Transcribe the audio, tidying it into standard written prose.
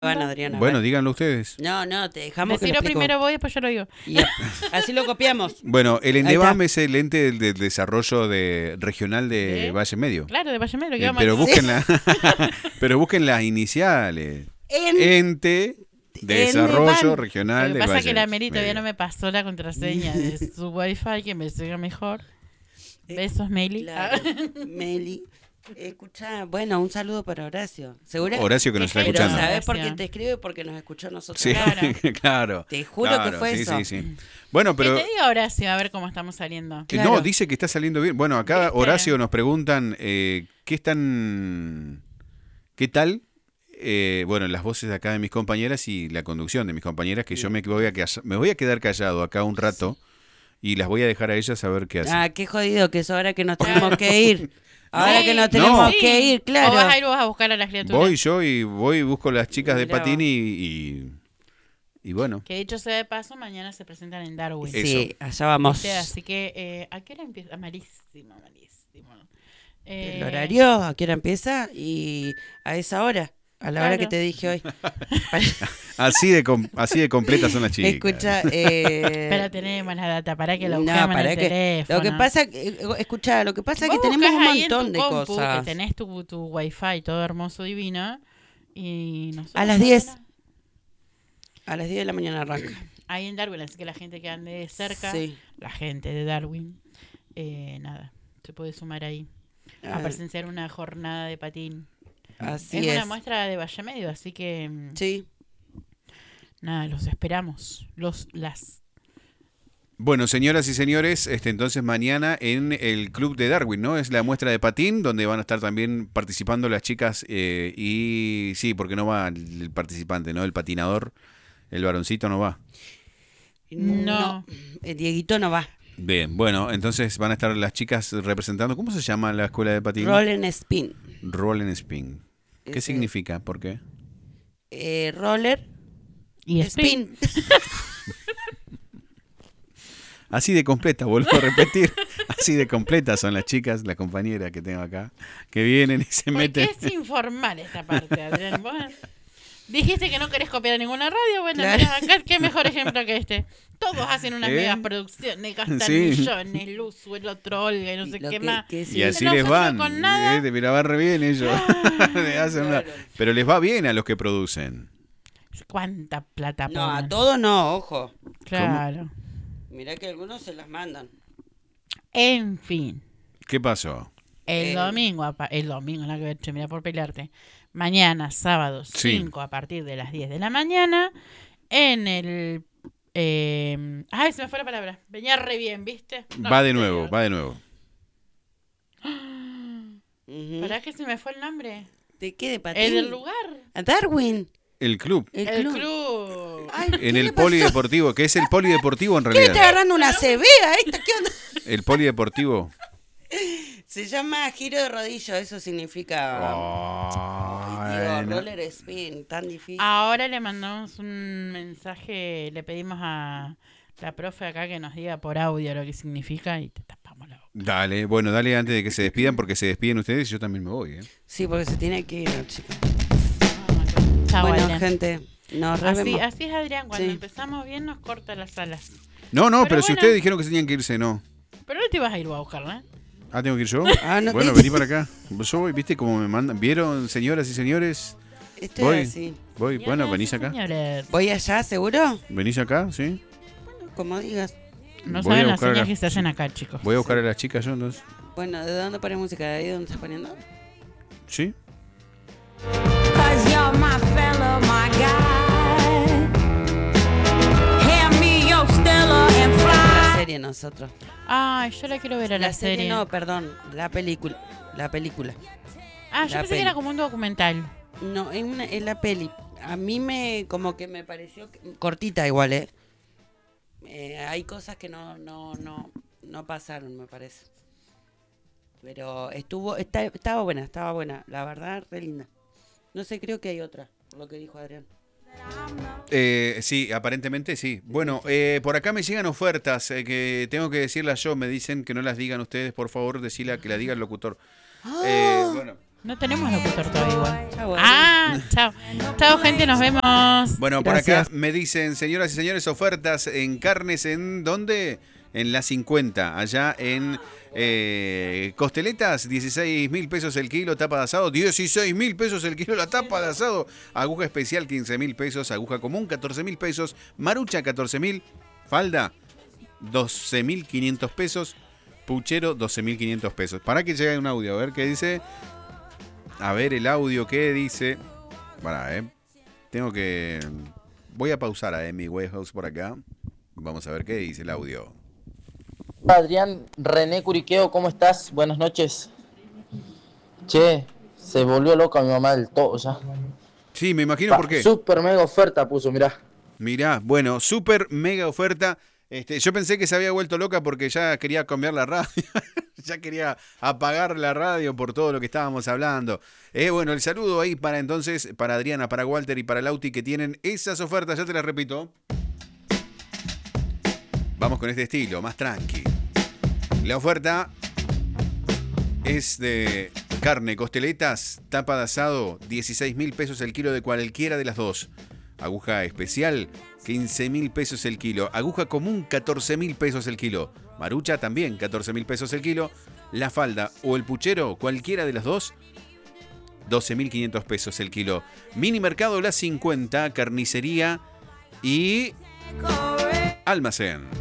Bueno, Adriana, Bueno, díganlo ustedes. No, te dejamos que lo Decirlo explico. primero vos y después yo lo digo. Y así lo copiamos. Bueno, el Ahí ENDEVAM está. es el ente del desarrollo regional de ¿De? Valle Medio. Claro, de Valle Medio, ¿qué vamos Pero a decir? pero busquen las iniciales. En- Ente de desarrollo ENDEVAM. regional Lo del que pasa Valle es que la Meli todavía Medio. no me pasó la contraseña de su wifi, que me siga mejor. Besos, Meli. Claro, Meli. Escucha, bueno, un saludo para Horacio. ¿Segura? Horacio que nos está Pero Pero escuchando. ¿sabes por qué Horacio. te escribe? Porque nos escuchó a nosotros. Sí, Claro. claro. Te juro que Claro, fue sí, eso. Sí, sí. Bueno, Pero... pero Que te diga Horacio, a ver cómo estamos saliendo. Claro. no, dice que está saliendo bien. Bueno, acá ¿Viste? Horacio nos preguntan qué tal, bueno, las voces de acá de mis compañeras y la conducción de mis compañeras, que yo me voy a quedar callado acá un rato y las voy a dejar a ellas a ver qué hacen. Ah, qué jodido que es ahora que nos tenemos que ir. Ahora Sí, que nos tenemos sí. que ir, claro. O vas a ir vos a buscar a las criaturas. Voy yo y busco las chicas de Mirá patín vos. y bueno. Que dicho sea de paso, mañana se presentan en Darwin. Sí, allá vamos. ¿Viste? Así que, ¿a qué hora empieza? Malísimo. El horario, ¿a qué hora empieza? Y a esa hora, a la hora que Claro. te dije hoy. Así de completas son las chicas. Escucha, Pero tenemos la data, para que lo no, busquemos en para el que teléfono. lo que pasa, escucha, lo que pasa es que Vos tenemos un buscás ahí en montón tu de compu, cosas. que tenés tu wifi todo hermoso, divino. Y nosotros A las 10. A las 10 de la mañana arranca. Ahí en Darwin, así que la gente que ande cerca, Sí. la gente de Darwin, nada, se puede sumar ahí a Ah, presenciar una jornada de patín. así Es es. una muestra de Valle Medio, así que Sí. nada, los esperamos, las. Bueno, señoras y señores, entonces mañana en el Club de Darwin, ¿no? Es la muestra de patín, donde van a estar también participando las chicas y sí, porque no va el participante, ¿no? El patinador, el varoncito no va. No. El Dieguito no va. Bien, bueno, entonces van a estar las chicas representando, ¿cómo se llama la escuela de patín? Roll and spin. Roll and Spin. ¿Qué Ese- significa? ¿Por qué? Roller, Y spin. Así de completa, vuelvo a repetir. Así de completa son las chicas, la compañera que tengo acá, que vienen y se ¿Por meten. qué es informal esta parte, Adrián? Vos dijiste que no querés copiar a ninguna radio, bueno, Claro. mirá, acá qué mejor ejemplo que este. Todos hacen unas ¿Eh? megas producciones, gastan Sí. millones, Luz, el otro Olga y no sé Lo qué que- más. que sí. Y así No les se van. con nada. Mira, va re bien ellos. Le hacen una- Claro. Pero les va bien a los que producen. ¿Cuánta plata No, a ponen? todos no, ojo. Claro. Mirá que algunos se las mandan. En fin. ¿Qué pasó? El domingo, nada que ver, che, mira por pelearte. Mañana, sábado Sí. 5, a partir de las 10 de la mañana, en el... ay, se me fue la palabra. Venía re bien, ¿viste? No, Va de en nuevo, serio. va de nuevo. Ujú. ¿Para qué se me fue el nombre? ¿De qué? ¿De patín? El del lugar. A Darwin. El club. El, El club. club. Ay, ¿qué En le el pasó? polideportivo, que es el polideportivo en ¿Qué le está realidad. agarrando una CB a esta? ¿Qué onda? El polideportivo. Se llama giro de rodillo, eso significa... Ay, Dios, Bueno. roller spin, tan difícil. Ahora le mandamos un mensaje, le pedimos a la profe acá que nos diga por audio lo que significa y te tapamos la boca. Dale, bueno, dale antes de que se despidan, porque se despiden ustedes y yo también me voy. Sí, porque se tiene que ir, chicos. Chao, Bueno, Adrián. gente, nos Así, revemos. así es, Adrián, cuando Sí. empezamos bien nos corta las alas. No, Pero pero si bueno. ustedes dijeron que se tenían que irse, no. Pero no te vas a ir vos a buscarla, ¿eh? Ah, ¿tengo que ir yo? Ah, no, Bueno, ¿qué? vení para acá. Yo voy, ¿viste cómo me mandan? ¿Vieron, señoras y señores? Estoy Voy. así. Voy, bueno, Señoras venís y acá. señores, ¿Voy allá, seguro? ¿Venís acá? ¿Sí? Como digas. no Voy a saben las buscar señas la- que se hacen acá, chicos. Voy a buscar a las chicas yo entonces. Bueno, ¿de dónde pones música? ¿De ahí donde estás poniendo? ¿Sí? 'Cause you're my fella, my guy. Hand me your Stella and La fly. serie nosotros. Ay, yo la quiero ver a la, serie. No, perdón, la película. La película. Ah, yo la pensé que peli. era como un documental. No, es la peli. A mí como que me pareció cortita igual, ¿eh? Hay cosas que no pasaron, me parece. Pero estaba buena, la verdad, re linda. No sé, creo que hay otra, por lo que dijo Adrián. Sí, aparentemente sí. Bueno, por acá me llegan ofertas que tengo que decirlas yo. Me dicen que no las digan ustedes, por favor, decirla que la diga el locutor. Bueno, No tenemos locutor todavía igual. Chau, Chao. Chao, gente, nos vemos. Bueno, por Gracias. acá me dicen, señoras y señores, ofertas en carnes, ¿en dónde? En la 50, allá en costeletas, 16.000 pesos el kilo, tapa de asado, 16.000 pesos el kilo la tapa de asado, aguja especial, 15.000 pesos, aguja común, 14.000 pesos, marucha, 14.000, falda, 12.500 pesos, puchero, 12.500 pesos. Para que llegue un audio, a ver qué dice. A ver el audio, ¿qué dice? Para, tengo que... Voy a pausar a Amy Warehouse por acá. Vamos a ver qué dice el audio. Adrián René Curiqueo, ¿cómo estás? Buenas noches. Che, se volvió loca mi mamá del todo ya. Sí, me imagino por qué. Super mega oferta puso, mirá. Mirá, bueno, súper mega oferta. Yo pensé que se había vuelto loca porque ya quería cambiar la radio. Ya quería apagar la radio por todo lo que estábamos hablando. Bueno, el saludo ahí para entonces, para Adriana, para Walter y para Lauti que tienen esas ofertas. Ya te las repito. Vamos con este estilo, más tranqui. La oferta es de carne, costeletas, tapa de asado, 16.000 pesos el kilo de cualquiera de las dos. Aguja especial, 15.000 pesos el kilo. Aguja común, 14.000 pesos el kilo. Marucha también, 14.000 pesos el kilo. La falda o el puchero, cualquiera de las dos, 12.500 pesos el kilo. Mini mercado La 50, carnicería y almacén.